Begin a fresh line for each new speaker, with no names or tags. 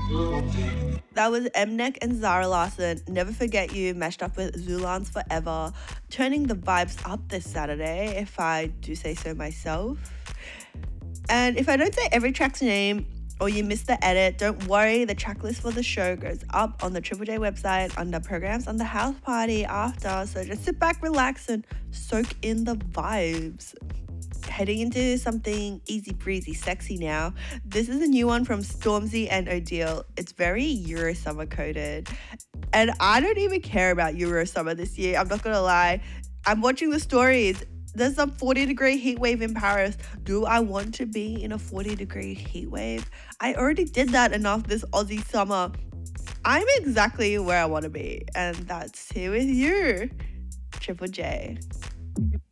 That was Mnek and Zara Larsson, Never Forget You, mashed up with Zulans Forever, turning the vibes up this Saturday, if I do say so myself. And if I don't say every track's name or you missed the edit, don't worry, the track list for the show goes up on the Triple J website under programs on the house party after, so just sit back, relax, and soak in the vibes. Heading into something easy breezy sexy now. This is a new one from Stormzy and Odile. It's very Eurosummer coded. And I don't even care about Eurosummer this year. I'm not gonna lie. I'm watching the stories. There's a 40-degree heat wave in Paris. Do I want to be in a 40-degree heat wave? I already did that enough this Aussie summer. I'm exactly where I want to be. And that's here with you, Triple J.